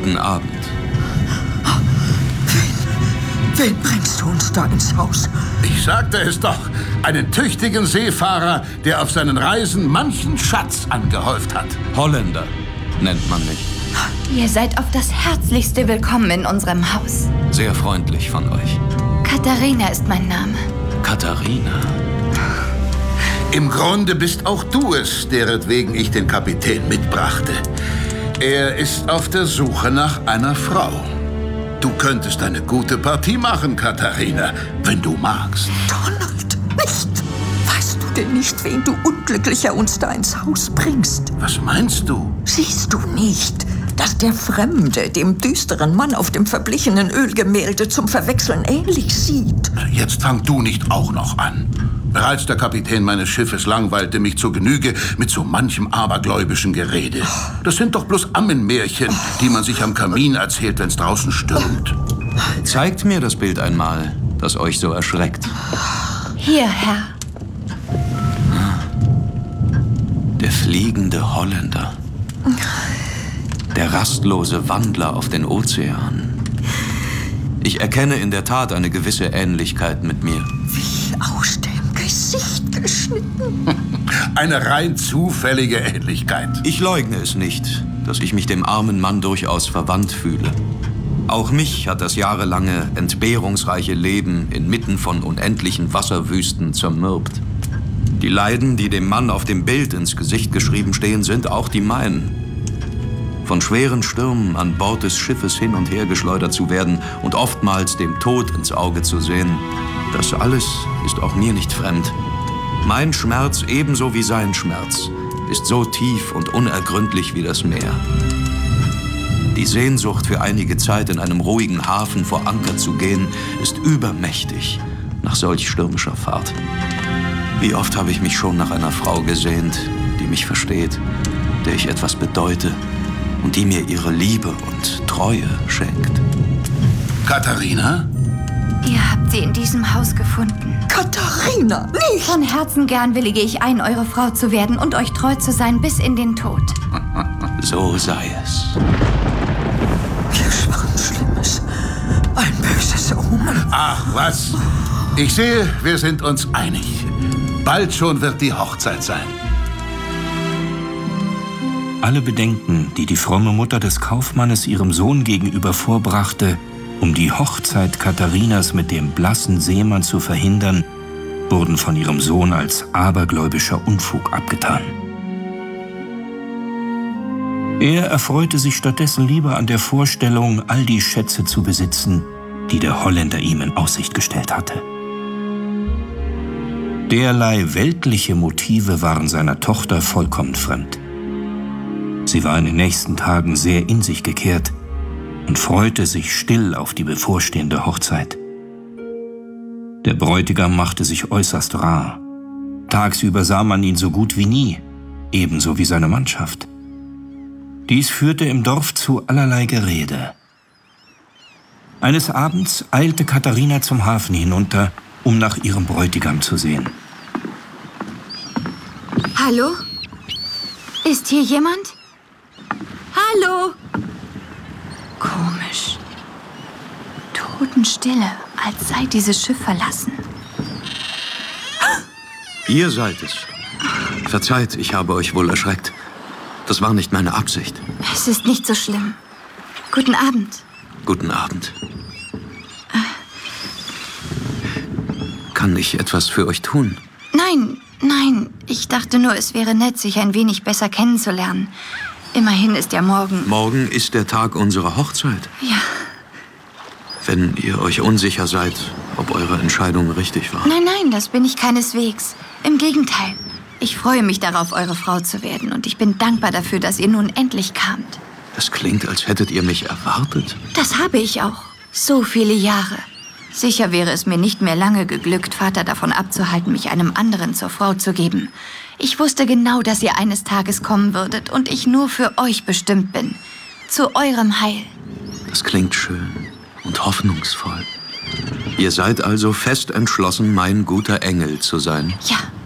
Guten Abend. Wen bringst du uns da ins Haus? Ich sagte es doch. Einen tüchtigen Seefahrer, der auf seinen Reisen manchen Schatz angehäuft hat. Holländer nennt man mich. Ihr seid auf das Herzlichste willkommen in unserem Haus. Sehr freundlich von euch. Katharina ist mein Name. Katharina? Im Grunde bist auch du es, deretwegen ich den Kapitän mitbrachte. Er ist auf der Suche nach einer Frau. Du könntest eine gute Partie machen, Katharina, wenn du magst. Donald, nicht! Weißt du denn nicht, wen du Unglücklicher uns da ins Haus bringst? Was meinst du? Siehst du nicht, dass der Fremde dem düsteren Mann auf dem verblichenen Ölgemälde zum Verwechseln ähnlich sieht? Jetzt fang du nicht auch noch an. Bereits der Kapitän meines Schiffes langweilte mich zur Genüge mit so manchem abergläubischen Gerede. Das sind doch bloß Ammenmärchen, die man sich am Kamin erzählt, wenn's draußen stürmt. Zeigt mir das Bild einmal, das euch so erschreckt. Hier, Herr. Der fliegende Holländer. Der rastlose Wandler auf den Ozeanen. Ich erkenne in der Tat eine gewisse Ähnlichkeit mit mir. Wie aus dem Gesicht geschnitten. Eine rein zufällige Ähnlichkeit. Ich leugne es nicht, dass ich mich dem armen Mann durchaus verwandt fühle. Auch mich hat das jahrelange, entbehrungsreiche Leben inmitten von unendlichen Wasserwüsten zermürbt. Die Leiden, die dem Mann auf dem Bild ins Gesicht geschrieben stehen, sind auch die meinen. Von schweren Stürmen an Bord des Schiffes hin und her geschleudert zu werden und oftmals dem Tod ins Auge zu sehen, das alles ist auch mir nicht fremd. Mein Schmerz ebenso wie sein Schmerz ist so tief und unergründlich wie das Meer. Die Sehnsucht, für einige Zeit in einem ruhigen Hafen vor Anker zu gehen, ist übermächtig nach solch stürmischer Fahrt. Wie oft habe ich mich schon nach einer Frau gesehnt, die mich versteht, der ich etwas bedeute und die mir ihre Liebe und Treue schenkt. Katharina? Ihr habt sie in diesem Haus gefunden. Katharina, nicht! Von Herzen gern willige ich ein, eure Frau zu werden und euch treu zu sein bis in den Tod. So sei es. Wir schwören Schlimmes. Ein böses Omen. Ach, was? Ich sehe, wir sind uns einig. Bald schon wird die Hochzeit sein. Alle Bedenken, die die fromme Mutter des Kaufmannes ihrem Sohn gegenüber vorbrachte, um die Hochzeit Katharinas mit dem blassen Seemann zu verhindern, wurden von ihrem Sohn als abergläubischer Unfug abgetan. Er erfreute sich stattdessen lieber an der Vorstellung, all die Schätze zu besitzen, die der Holländer ihm in Aussicht gestellt hatte. Derlei weltliche Motive waren seiner Tochter vollkommen fremd. Sie war in den nächsten Tagen sehr in sich gekehrt und freute sich still auf die bevorstehende Hochzeit. Der Bräutigam machte sich äußerst rar. Tagsüber sah man ihn so gut wie nie, ebenso wie seine Mannschaft. Dies führte im Dorf zu allerlei Gerede. Eines Abends eilte Katharina zum Hafen hinunter, um nach ihrem Bräutigam zu sehen. Hallo? Ist hier jemand? Hallo? Komisch. Totenstille, als sei dieses Schiff verlassen. Ihr seid es. Verzeiht, ich habe euch wohl erschreckt. Das war nicht meine Absicht. Es ist nicht so schlimm. Guten Abend. Guten Abend. Kann ich etwas für euch tun? Nein. Ich dachte nur, es wäre nett, sich ein wenig besser kennenzulernen. Immerhin ist ja morgen... Morgen ist der Tag unserer Hochzeit. Ja. Wenn ihr euch unsicher seid, ob eure Entscheidung richtig war. Nein, das bin ich keineswegs. Im Gegenteil. Ich freue mich darauf, eure Frau zu werden. Und ich bin dankbar dafür, dass ihr nun endlich kamt. Das klingt, als hättet ihr mich erwartet. Das habe ich auch. So viele Jahre. Sicher wäre es mir nicht mehr lange geglückt, Vater davon abzuhalten, mich einem anderen zur Frau zu geben. Ich wusste genau, dass ihr eines Tages kommen würdet und ich nur für euch bestimmt bin. Zu eurem Heil. Das klingt schön und hoffnungsvoll. Ihr seid also fest entschlossen, mein guter Engel zu sein? Ja.